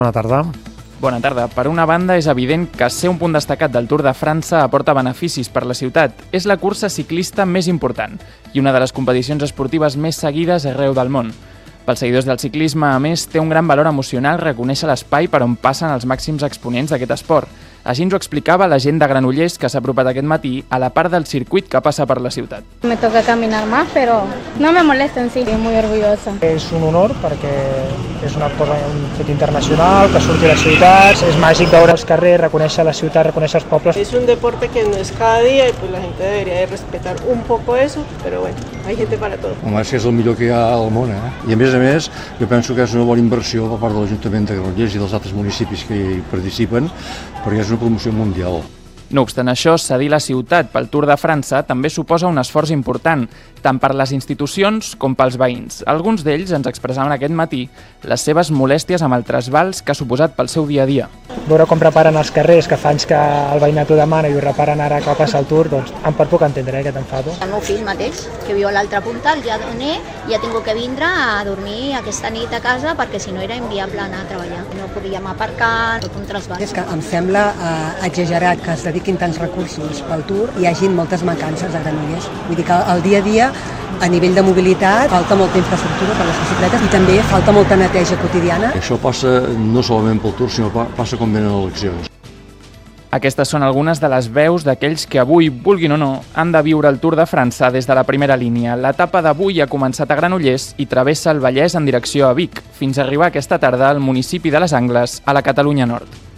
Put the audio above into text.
Bona tarda. Bona tarda. Per una banda, és evident que ser un punt destacat del Tour de França aporta beneficis per la ciutat. És la cursa ciclista més important i una de les competicions esportives més seguides arreu del món. Pels seguidors del ciclisme, a més, té un gran valor emocional reconèixer l'espai per on passen els màxims exponents d'aquest esport. Així ens ho explicava la gent de Granollers que s'ha apropat aquest matí a la part del circuit que passa per la ciutat. Me toca caminar más, pero no me molesta en sí, estoy muy orgullosa. És un honor perquè és un fet internacional, que surti a les ciutats, és màgic veure els carrers, reconèixer la ciutat, reconèixer els pobles. Es un deporte que no es cada día y pues la gente debería de respetar un poco eso, pero bueno, hay gente para todo. Home, és que és el millor que hi ha al món, I a més, jo penso que és una bona inversió per part de l'Ajuntament de Granollers i dels altres municipis que hi participen, perquè és una promoció mundial. No obstant això, cedir la ciutat pel Tour de França també suposa un esforç important, tant per les institucions com pels veïns. Alguns d'ells ens expressaven aquest matí les seves molèsties amb el trasbals que ha suposat pel seu dia a dia. Veure com reparen els carrers, que fa anys que el veïnat ho demana i ho reparen ara que passa el Tour, doncs em pot poc entendre aquest enfado. El meu fill mateix, que viu a l'altra punta, el Jadoné, ja tinc que vindre a dormir aquesta nit a casa perquè si no era inviable anar a treballar. No podíem aparcar, tot un trasbal. És que em sembla exagerat que es dediquin tants recursos pel Tour i hi hagi moltes mancances a Granollers. Vull dir que el dia a dia, a nivell de mobilitat, falta molta infraestructura per les bicicletes i també falta molta neteja quotidiana. Això passa no solament pel Tour, sinó passa quan venen eleccions. Aquestes són algunes de les veus d'aquells que avui, vulguin o no, han de viure el Tour de França des de la primera línia. L'etapa d'avui ha començat a Granollers i travessa el Vallès en direcció a Vic, fins a arribar aquesta tarda al municipi de Les Angles, a la Catalunya Nord.